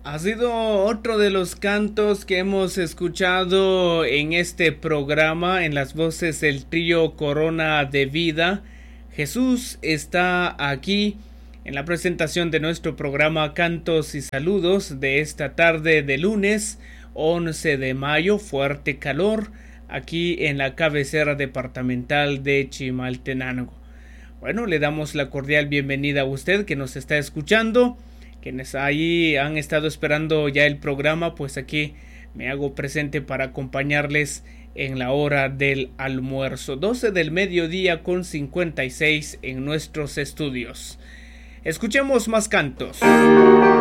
Ha sido otro de los cantos que hemos escuchado en este programa en las voces del trío Corona de Vida. Jesús está aquí en la presentación de nuestro programa Cantos y Saludos de esta tarde de lunes 11 de mayo, fuerte calor aquí en la cabecera departamental de Chimaltenango. Bueno, le damos la cordial bienvenida a usted que nos está escuchando. Quienes ahí han estado esperando ya el programa, pues aquí me hago presente para acompañarles en la hora del almuerzo. 12 del mediodía con 56 en nuestros estudios. Escuchemos más cantos.